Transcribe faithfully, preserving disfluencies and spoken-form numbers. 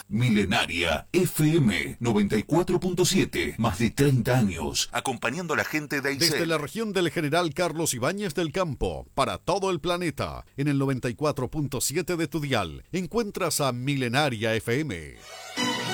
Milenaria F M noventa y cuatro punto siete, más de treinta años, acompañando a la gente de Aysén. Desde la región del General Carlos Ibáñez del Campo, para todo el planeta, en el noventa y cuatro punto siete de tu dial, encuentras a Milenaria F M.